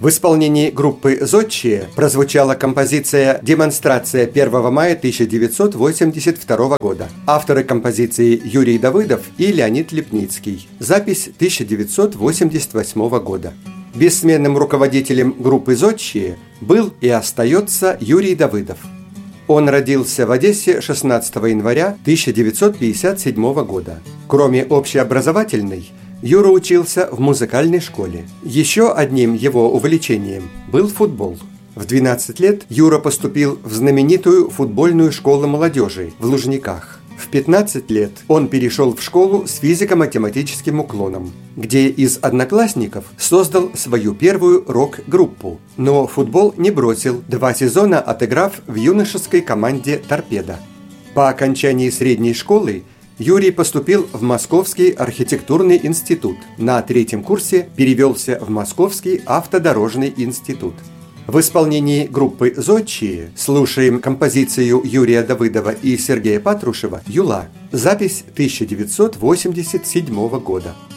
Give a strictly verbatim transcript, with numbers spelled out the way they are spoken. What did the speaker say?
В исполнении группы «Зодчие» прозвучала композиция «Демонстрация» первого мая тысяча девятьсот восемьдесят второго года. Авторы композиции Юрий Давыдов и Леонид Лепницкий. Запись тысяча девятьсот восемьдесят восьмого года. Бессменным руководителем группы «Зодчие» был и остается Юрий Давыдов. Он родился в Одессе шестнадцатого января тысяча девятьсот пятьдесят седьмого года. Кроме общеобразовательной, Юра учился в музыкальной школе. Еще одним его увлечением был футбол. В двенадцать лет Юра поступил в знаменитую футбольную школу молодежи в Лужниках. В пятнадцать лет он перешел в школу с физико-математическим уклоном, где из одноклассников создал свою первую рок-группу. Но футбол не бросил, два сезона отыграв в юношеской команде «Торпедо». По окончании средней школы Юрий поступил в Московский архитектурный институт. На третьем курсе перевелся в Московский автодорожный институт. В исполнении группы «Зодчие» слушаем композицию Юрия Давыдова и Сергея Патрушева «Юла». Запись тысяча девятьсот восемьдесят седьмого года.